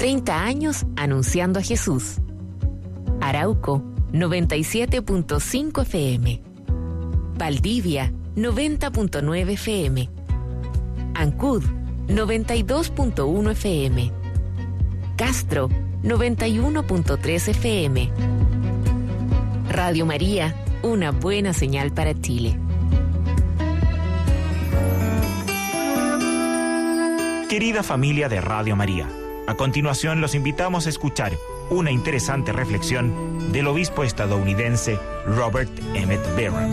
30 años anunciando a Jesús. Arauco, 97.5 FM. Valdivia, 90.9 FM. Ancud, 92.1 FM. Castro, 91.3 FM. Radio María, una buena señal para Chile. Querida familia de Radio María, a continuación los invitamos a escuchar una interesante reflexión del obispo estadounidense Robert Emmett Barron.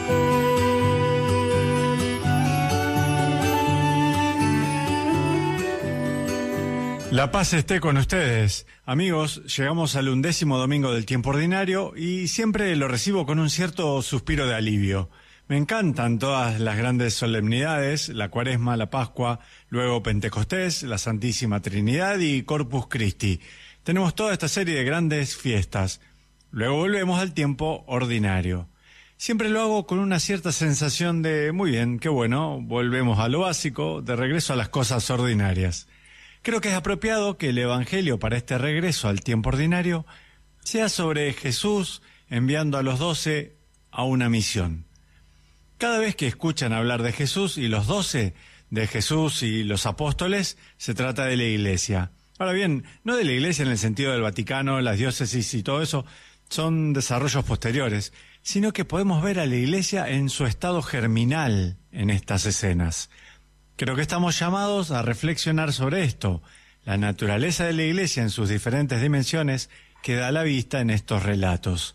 La paz esté con ustedes. Amigos, llegamos al 11º domingo del tiempo ordinario y siempre lo recibo con un cierto suspiro de alivio. Me encantan todas las grandes solemnidades, la Cuaresma, la Pascua, luego Pentecostés, la Santísima Trinidad y Corpus Christi. Tenemos toda esta serie de grandes fiestas. Luego volvemos al tiempo ordinario. Siempre lo hago con una cierta sensación de, muy bien, qué bueno, volvemos a lo básico, de regreso a las cosas ordinarias. Creo que es apropiado que el Evangelio para este regreso al tiempo ordinario sea sobre Jesús enviando a los 12 a una misión. Cada vez que escuchan hablar de Jesús y los 12, de Jesús y los apóstoles, se trata de la Iglesia. Ahora bien, no de la Iglesia en el sentido del Vaticano, las diócesis y todo eso, son desarrollos posteriores, sino que podemos ver a la Iglesia en su estado germinal en estas escenas. Creo que estamos llamados a reflexionar sobre esto. La naturaleza de la Iglesia en sus diferentes dimensiones queda a la vista en estos relatos.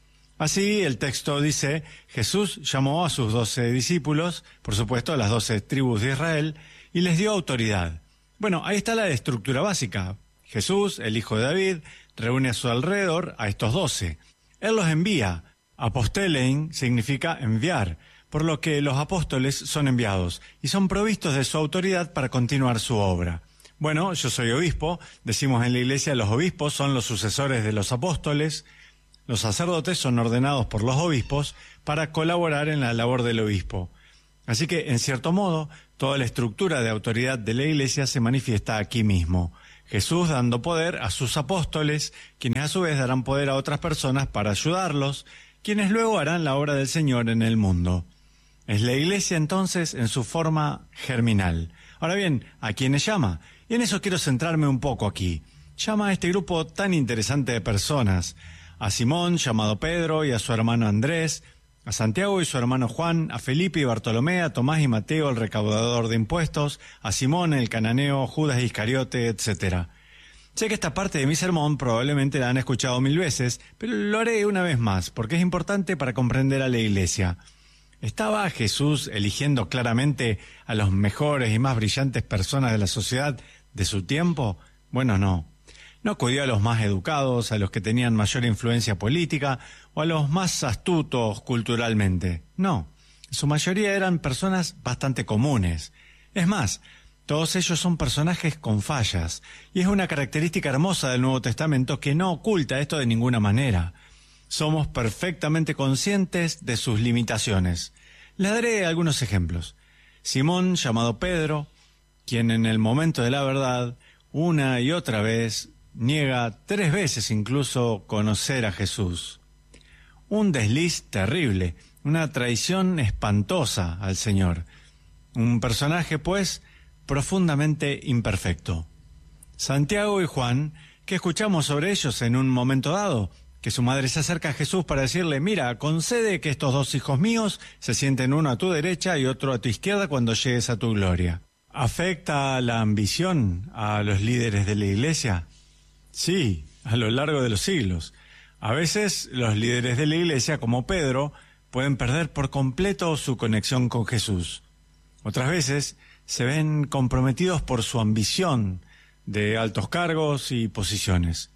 Así, el texto dice, Jesús llamó a sus 12 discípulos, por supuesto a las 12 tribus de Israel, y les dio autoridad. Bueno, ahí está la estructura básica. Jesús, el hijo de David, reúne a su alrededor a estos 12. Él los envía. Apostelein significa enviar, por lo que los apóstoles son enviados y son provistos de su autoridad para continuar su obra. Bueno, yo soy obispo, decimos en la Iglesia los obispos son los sucesores de los apóstoles, los sacerdotes son ordenados por los obispos para colaborar en la labor del obispo. Así que, en cierto modo, toda la estructura de autoridad de la Iglesia se manifiesta aquí mismo. Jesús dando poder a sus apóstoles, quienes a su vez darán poder a otras personas para ayudarlos, quienes luego harán la obra del Señor en el mundo. Es la Iglesia entonces en su forma germinal. Ahora bien, ¿a quiénes llama? Y en eso quiero centrarme un poco aquí. Llama a este grupo tan interesante de personas, a Simón, llamado Pedro, y a su hermano Andrés, a Santiago y su hermano Juan, a Felipe y Bartolomé, a Tomás y Mateo, el recaudador de impuestos, a Simón, el cananeo, Judas Iscariote, etc. Sé que esta parte de mi sermón probablemente la han escuchado 1000 veces, pero lo haré una vez más, porque es importante para comprender a la Iglesia. ¿Estaba Jesús eligiendo claramente a los mejores y más brillantes personas de la sociedad de su tiempo? Bueno, no. No acudió a los más educados, a los que tenían mayor influencia política o a los más astutos culturalmente. No, su mayoría eran personas bastante comunes. Es más, todos ellos son personajes con fallas, y es una característica hermosa del Nuevo Testamento que no oculta esto de ninguna manera. Somos perfectamente conscientes de sus limitaciones. Les daré algunos ejemplos. Simón, llamado Pedro, quien en el momento de la verdad, una y otra vez, niega 3 veces incluso conocer a Jesús. Un desliz terrible, una traición espantosa al Señor. Un personaje, pues, profundamente imperfecto. Santiago y Juan, ¿qué escuchamos sobre ellos en un momento dado? Que su madre se acerca a Jesús para decirle, mira, concede que estos 2 hijos míos se sienten uno a tu derecha y otro a tu izquierda cuando llegues a tu gloria. ¿Afecta la ambición a los líderes de la Iglesia? Sí, a lo largo de los siglos. A veces los líderes de la Iglesia, como Pedro, pueden perder por completo su conexión con Jesús. Otras veces se ven comprometidos por su ambición de altos cargos y posiciones.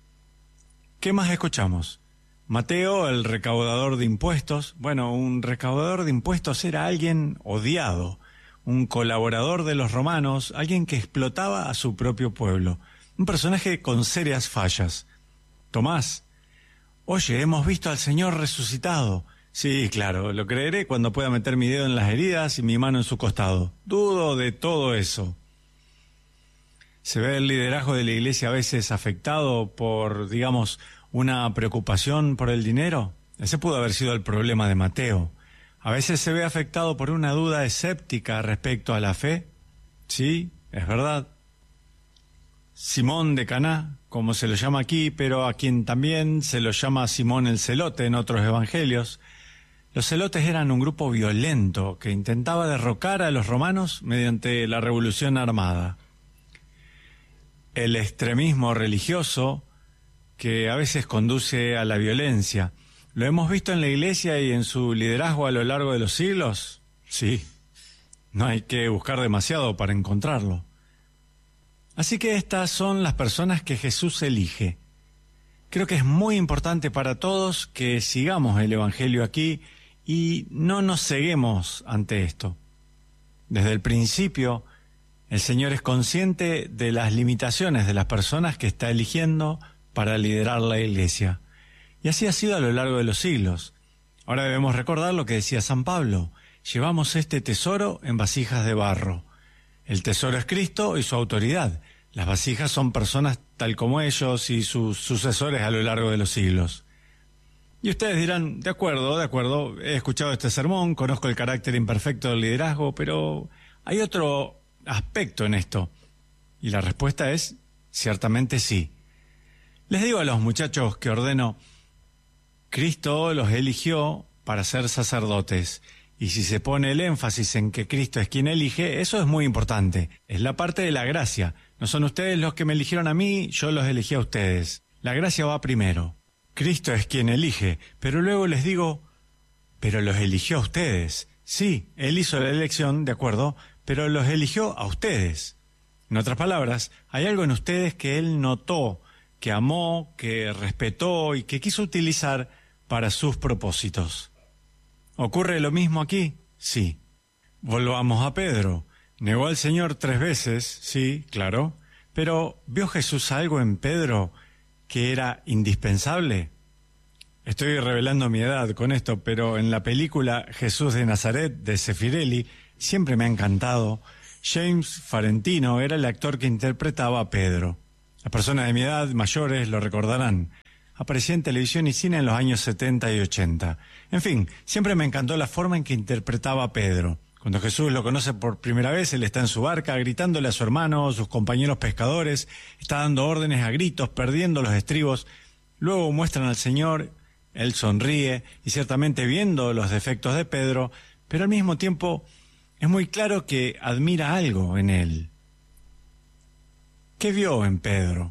¿Qué más escuchamos? Mateo, el recaudador de impuestos. Bueno, un recaudador de impuestos era alguien odiado, un colaborador de los romanos, alguien que explotaba a su propio pueblo, un personaje con serias fallas. Tomás, oye, hemos visto al Señor resucitado. Sí, claro, lo creeré cuando pueda meter mi dedo en las heridas y mi mano en su costado. Dudo de todo eso. Se ve el liderazgo de la iglesia a veces afectado por, digamos, una preocupación por el dinero. Ese pudo haber sido el problema de Mateo. A veces se ve afectado por una duda escéptica respecto a la fe. Sí, es verdad. Simón de Caná, como se lo llama aquí, pero a quien también se lo llama Simón el Celote en otros evangelios. Los celotes eran un grupo violento que intentaba derrocar a los romanos mediante la revolución armada. El extremismo religioso que a veces conduce a la violencia. ¿Lo hemos visto en la iglesia y en su liderazgo a lo largo de los siglos? Sí, no hay que buscar demasiado para encontrarlo. Así que estas son las personas que Jesús elige. Creo que es muy importante para todos que sigamos el Evangelio aquí y no nos ceguemos ante esto. Desde el principio, el Señor es consciente de las limitaciones de las personas que está eligiendo para liderar la iglesia. Y así ha sido a lo largo de los siglos. Ahora debemos recordar lo que decía San Pablo: llevamos este tesoro en vasijas de barro. El tesoro es Cristo y su autoridad. Las vasijas son personas tal como ellos y sus sucesores a lo largo de los siglos. Y ustedes dirán, de acuerdo, he escuchado este sermón, conozco el carácter imperfecto del liderazgo, pero hay otro aspecto en esto. Y la respuesta es, ciertamente sí. Les digo a los muchachos que ordeno, Cristo los eligió para ser sacerdotes. Y si se pone el énfasis en que Cristo es quien elige, eso es muy importante. Es la parte de la gracia. No son ustedes los que me eligieron a mí, yo los elegí a ustedes. La gracia va primero. Cristo es quien elige, pero luego les digo, pero los eligió a ustedes. Sí, Él hizo la elección, de acuerdo, pero los eligió a ustedes. En otras palabras, hay algo en ustedes que Él notó, que amó, que respetó y que quiso utilizar para sus propósitos. ¿Ocurre lo mismo aquí? Sí. Volvamos a Pedro. Negó al Señor 3 veces, sí, claro, pero ¿vio Jesús algo en Pedro que era indispensable? Estoy revelando mi edad con esto, pero en la película Jesús de Nazaret de Zeffirelli siempre me ha encantado. James Farentino era el actor que interpretaba a Pedro. Las personas de mi edad, mayores, lo recordarán. Aparecía en televisión y cine en los años 70 y 80. En fin, siempre me encantó la forma en que interpretaba a Pedro. Cuando Jesús lo conoce por primera vez, él está en su barca gritándole a su hermano, sus compañeros pescadores, está dando órdenes a gritos, perdiendo los estribos. Luego muestran al Señor, él sonríe y ciertamente viendo los defectos de Pedro, pero al mismo tiempo es muy claro que admira algo en él. ¿Qué vio en Pedro?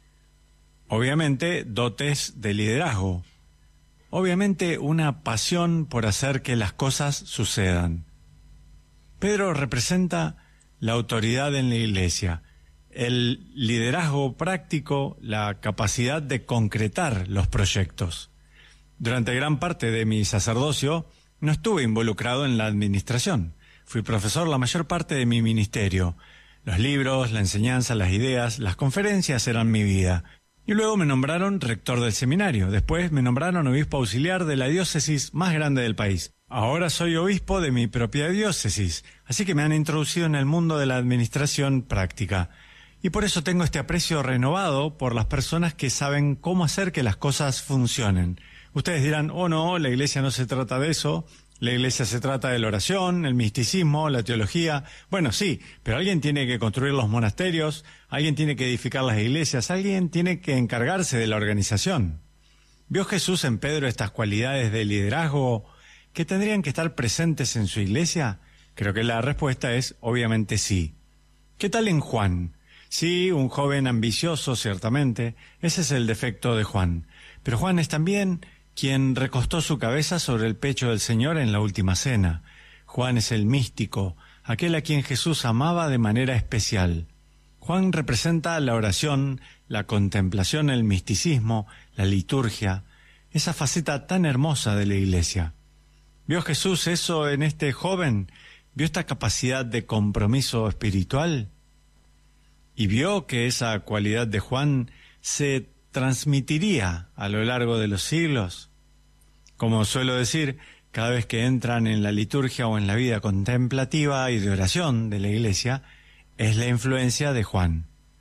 Obviamente, dotes de liderazgo. Obviamente, una pasión por hacer que las cosas sucedan. Pedro representa la autoridad en la iglesia, el liderazgo práctico, la capacidad de concretar los proyectos. Durante gran parte de mi sacerdocio, no estuve involucrado en la administración. Fui profesor la mayor parte de mi ministerio. Los libros, la enseñanza, las ideas, las conferencias eran mi vida. Y luego me nombraron rector del seminario. Después me nombraron obispo auxiliar de la diócesis más grande del país. Ahora soy obispo de mi propia diócesis, así que me han introducido en el mundo de la administración práctica. Y por eso tengo este aprecio renovado por las personas que saben cómo hacer que las cosas funcionen. Ustedes dirán, oh no, la iglesia no se trata de eso. La iglesia se trata de la oración, el misticismo, la teología. Bueno, sí, pero alguien tiene que construir los monasterios, alguien tiene que edificar las iglesias, alguien tiene que encargarse de la organización. ¿Vio Jesús en Pedro estas cualidades de liderazgo que tendrían que estar presentes en su iglesia? Creo que la respuesta es obviamente sí. ¿Qué tal en Juan? Sí, un joven ambicioso, ciertamente. Ese es el defecto de Juan. Pero Juan es también quien recostó su cabeza sobre el pecho del Señor en la última cena. Juan es el místico, aquel a quien Jesús amaba de manera especial. Juan representa la oración, la contemplación, el misticismo, la liturgia, esa faceta tan hermosa de la iglesia. ¿Vio Jesús eso en este joven? ¿Vio esta capacidad de compromiso espiritual? ¿Y vio que esa cualidad de Juan se transmitiría a lo largo de los siglos? Como suelo decir, cada vez que entran en la liturgia o en la vida contemplativa y de oración de la iglesia, es la influencia de Juan.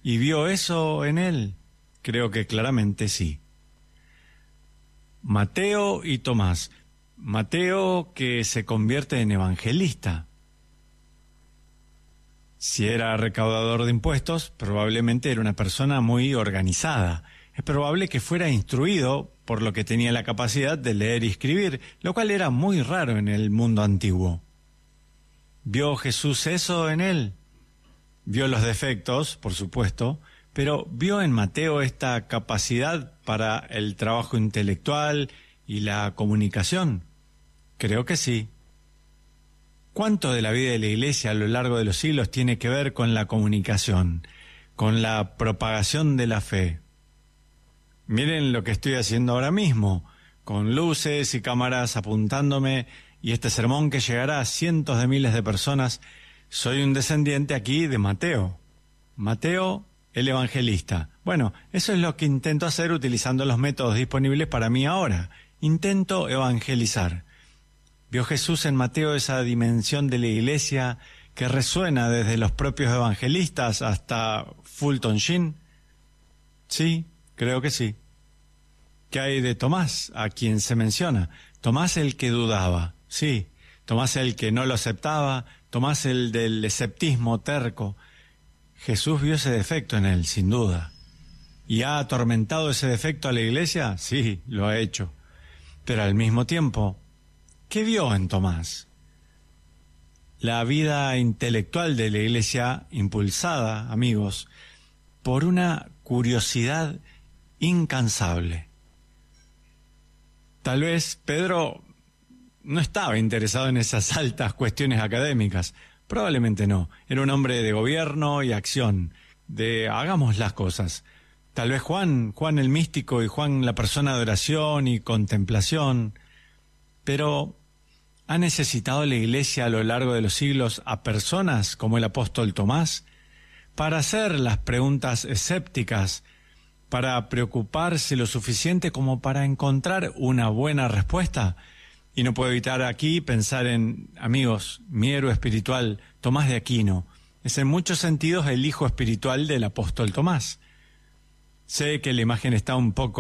¿Y vio eso en él? Creo que claramente sí. Mateo y Tomás. Mateo que se convierte en evangelista. Si era recaudador de impuestos, probablemente era una persona muy organizada. Es probable que fuera instruido, por lo que tenía la capacidad de leer y escribir, lo cual era muy raro en el mundo antiguo. ¿Vio Jesús eso en él? Vio los defectos, por supuesto, pero ¿vio en Mateo esta capacidad para el trabajo intelectual y la comunicación? Creo que sí. ¿Cuánto de la vida de la Iglesia a lo largo de los siglos tiene que ver con la comunicación, con la propagación de la fe? Miren lo que estoy haciendo ahora mismo, con luces y cámaras apuntándome, y este sermón que llegará a cientos de miles de personas. Soy un descendiente aquí de Mateo. Mateo, el evangelista. Bueno, eso es lo que intento hacer utilizando los métodos disponibles para mí ahora. Intento evangelizar. ¿Vio Jesús en Mateo esa dimensión de la Iglesia que resuena desde los propios evangelistas hasta Fulton Sheen? Sí, creo que sí. ¿Qué hay de Tomás, a quien se menciona? Tomás el que dudaba, sí. Tomás el que no lo aceptaba, Tomás el del esceptismo terco. Jesús vio ese defecto en él, sin duda. ¿Y ha atormentado ese defecto a la Iglesia? Sí, lo ha hecho. Pero al mismo tiempo, ¿qué vio en Tomás? La vida intelectual de la Iglesia, impulsada, amigos, por una curiosidad incansable. Tal vez Pedro no estaba interesado en esas altas cuestiones académicas. Probablemente no. Era un hombre de gobierno y acción, de hagamos las cosas. Tal vez Juan el místico y Juan la persona de oración y contemplación. Pero ¿ha necesitado la Iglesia a lo largo de los siglos a personas como el apóstol Tomás para hacer las preguntas escépticas, para preocuparse lo suficiente como para encontrar una buena respuesta? Y no puedo evitar aquí pensar en, amigos, mi héroe espiritual, Tomás de Aquino. Es en muchos sentidos el hijo espiritual del apóstol Tomás. Sé que la imagen está un poco